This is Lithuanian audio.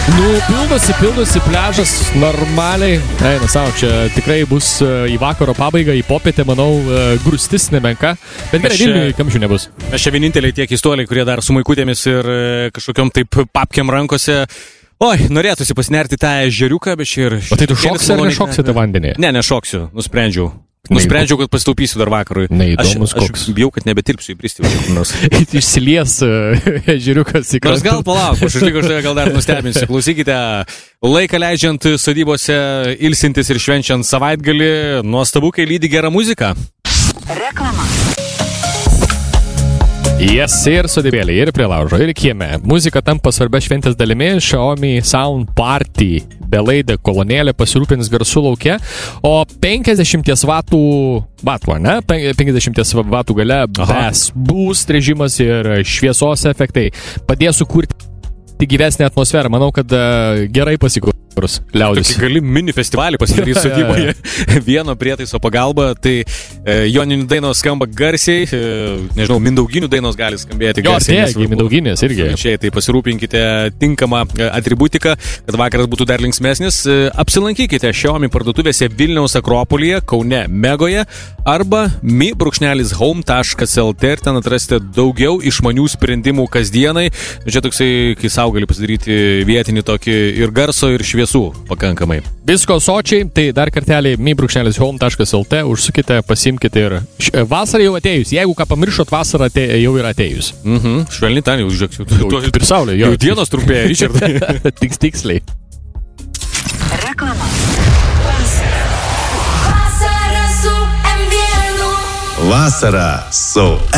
Pildosi pliažas normaliai. Eina savo, čia tikrai bus į vakaro pabaigą, į popietę, manau, grūstis nemenka. Bet gerai, Vilniui kamščių nebus. Mes čia vieninteliai tie keistuoliai, kurie dar su maikutėmis ir kažkokiom taip papkiam rankose. Oi, norėtųsi pasinerti tą ežeriuką, bet čia ir... O tai tu šoksi ar nešoksi tą vandenį? Ne, nešoksiu, nusprendžiau, kad pasitaupysiu dar vakarui. Neįdomus koks. Aš bijau, kad nebetilpsiu į pristivą. Išsilies ežeriukas į krantą. Nors gal palauk, aš iš tikrųjų gal dar nustebinsiu. Klausykite, laiką leidžiant sodybose, ilsintis ir švenčiant savaitgalį, nuostabu, kai lydi gera muzika. Reklama. Yes, ir sodybėlė, ir prie laužo, ir kieme. Muzika tampa svarbia šventės dalimi. Xiaomi Sound Party belaidė kolonėlė pasirūpins garsų lauke, o 50 vatų, ne? 50 vatų gale bass boost režimas ir šviesos efektai padės sukurti gyvesnę atmosferą. Manau, kad gerai pasikurs liaudis. Tokį gali mini festivalį pasidaryti sodyboje vieno prietaiso pagalba, tai joninių dainos skamba garsiai, nežinau, mindauginių dainos gali skambėti garsiai. Jo, mindauginės irgi. Tai pasirūpinkite tinkamą atributiką, kad vakaras būtų dar linksmesnis. Apsilankykite Xiaomi parduotuvėse Vilniaus Akropolyje, Kaune Megoje arba mi.home.lt ir ten atrasite daugiau išmanių sprendimų kasdienai. Čia toksai, kai sau gali pasidaryti vietinį tokį ir garso, ir šviesų pakankamai. Visko sočiai, tai dar kartelį mi.home.lt, užsukite, pasimkite ir vasara jau atėjus. Jeigu ką pamiršot, vasara jau yra atėjus. Švelni ten jau užžiūrėksiu. Ir saulė, jau dienos trumpėja, Richardai. Tiksliai. Reklama. Vasara su